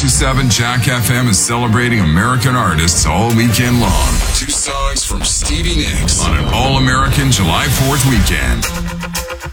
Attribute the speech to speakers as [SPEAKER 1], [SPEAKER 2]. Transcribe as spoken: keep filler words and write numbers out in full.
[SPEAKER 1] seven Jack F M is celebrating American artists all weekend long. Two songs from Stevie Nicks on an all-American July fourth weekend.